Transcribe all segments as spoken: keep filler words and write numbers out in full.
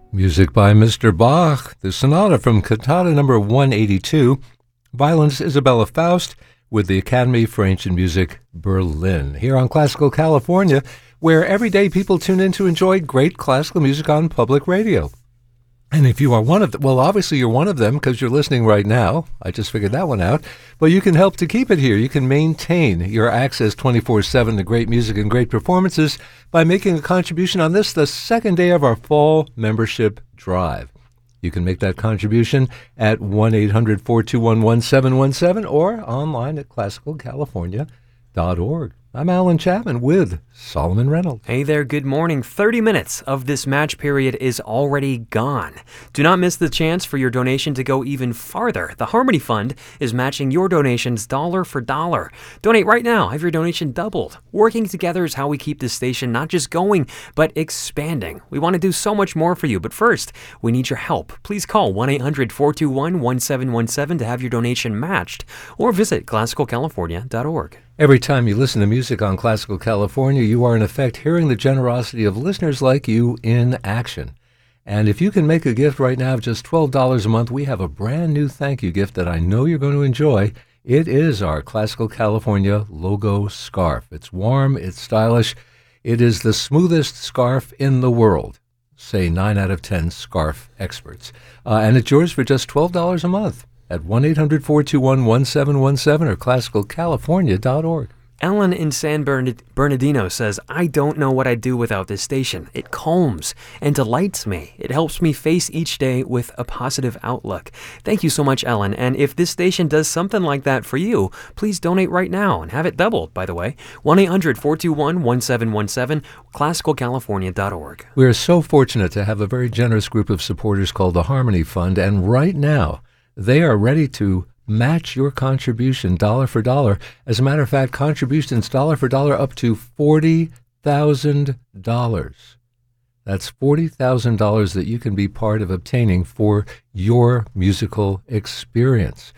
Music by Mister Bach, the sonata from Cantata number one eighty-two, violinist Isabella Faust with the Academy for Ancient Music, Berlin, here on Classical California, where every day people tune in to enjoy great classical music on public radio. And if you are one of them, well, obviously you're one of them because you're listening right now. I just figured that one out. But you can help to keep it here. You can maintain your access twenty-four seven to great music and great performances by making a contribution on this, the second day of our fall membership drive. You can make that contribution at one eight hundred four two one one seven one seven or online at classical california dot org. I'm Alan Chapman with Solomon Reynolds. Hey there, good morning. thirty minutes of this match period is already gone. Do not miss the chance for your donation to go even farther. The Harmony Fund is matching your donations dollar for dollar. Donate right now. Have your donation doubled. Working together is how we keep this station not just going, but expanding. We want to do so much more for you, but first, we need your help. Please call one eight hundred four two one one seven one seven to have your donation matched, or visit classical california dot org. Every time you listen to music on Classical California, you are in effect hearing the generosity of listeners like you in action. And if you can make a gift right now of just twelve dollars a month, we have a brand new thank you gift that I know you're going to enjoy. It is our Classical California logo scarf. It's warm, it's stylish. It is the smoothest scarf in the world, say nine out of ten scarf experts. Uh, and it's yours for just twelve dollars a month at one eight hundred four two one one seven one seven or classical california dot org. Ellen in San Bernard- Bernardino says, I don't know what I'd do without this station. It calms and delights me. It helps me face each day with a positive outlook. Thank you so much, Ellen. And if this station does something like that for you, please donate right now and have it doubled, by the way. one eight hundred four two one one seven one seven, classical california dot org. We are so fortunate to have a very generous group of supporters called the Harmony Fund, and right now they are ready to match your contribution dollar for dollar. As a matter of fact, contributions dollar for dollar up to forty thousand dollars. That's forty thousand dollars that you can be part of obtaining for your musical experience.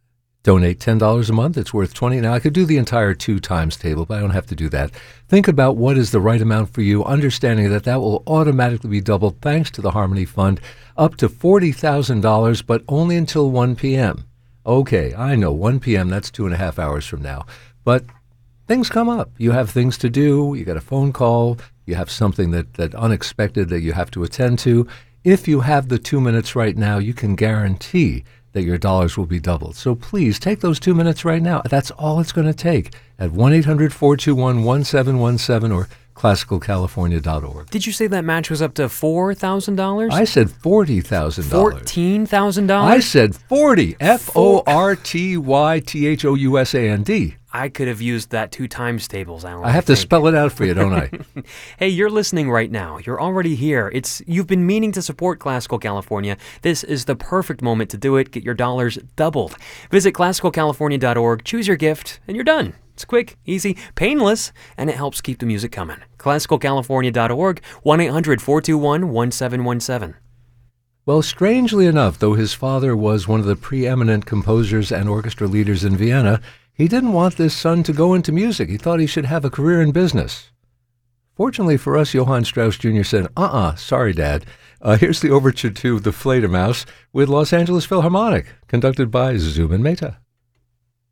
Donate ten dollars a month. It's worth twenty dollars. Now, I could do the entire two times table, but I don't have to do that. Think about what is the right amount for you, understanding that that will automatically be doubled thanks to the Harmony Fund, up to forty thousand dollars, but only until one p.m. Okay, I know, one p.m., that's two and a half hours from now. But things come up. You have things to do. You got a phone call. You have something that, that unexpected that you have to attend to. If you have the two minutes right now, you can guarantee that your dollars will be doubled. So please take those two minutes right now. That's all it's going to take at one eight hundred four two one one seven one seven or classical california dot org. Did you say that match was up to four thousand dollars? I said forty thousand dollars. fourteen thousand dollars? I said forty. F O R T Y T H O U S A N D. I could have used that two times tables, Alan. I have I to spell it out for you, don't I? Hey, you're listening right now. You're already here. It's You've been meaning to support Classical California. This is the perfect moment to do it. Get your dollars doubled. Visit classical california dot org, choose your gift, and you're done. It's quick, easy, painless, and it helps keep the music coming. classical california dot org, one eight hundred four two one one seven one seven. Well, strangely enough, though his father was one of the preeminent composers and orchestra leaders in Vienna, he didn't want this son to go into music. He thought he should have a career in business. Fortunately for us, Johann Strauss Junior said, uh-uh, sorry, Dad. Uh, here's the overture to The Fledermaus with Los Angeles Philharmonic, conducted by Zubin Mehta.